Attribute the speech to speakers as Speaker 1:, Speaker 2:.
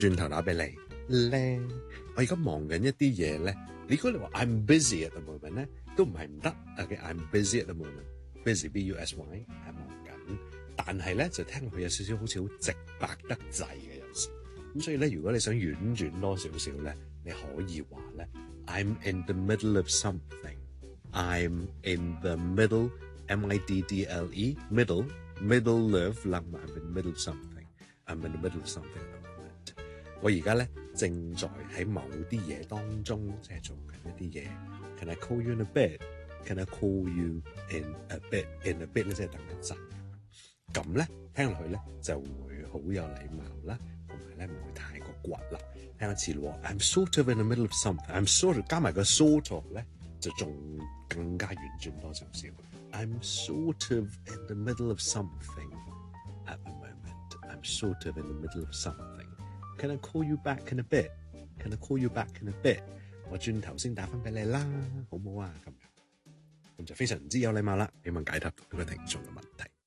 Speaker 1: 轉頭打俾你咧，我而家忙緊一啲嘢咧。如果你話 I'm busy at the moment 咧，都唔係唔得。OK，I'm busy at the moment，busy B-U-S-Y 係忙緊，但係咧就聽落去有少少好似好直白得滯嘅有時。咁所以咧，如果你想婉轉多少少咧，你可以話咧 I'm in the middle of something。I'm in the middle M-I-D-D-L-E middle love 諗埋 I'm in the middle of something。I'm in the middle of something at the moment。我而家咧正在喺某啲嘢當中，即係做緊一啲嘢。Can I call you in a bit? Can I call you in a bit? In a bit 咧即係等一陣。咁咧聽落去咧就會好有禮貌啦，同埋咧唔會太過骨啦。聽一次咯 ，I'm sort of in the middle of something。I'm sort of 加埋個 sort of 咧就仲更加婉轉多少少。I'm sort of in the middle of something at the moment。I'm sort of in the middle of something。Can I call you back in a bit? Can I call you back in a bit? 我轉頭先打返俾你啦，好唔好啊？咁就非常之有禮貌啦，希望解答到呢個聽眾嘅問題。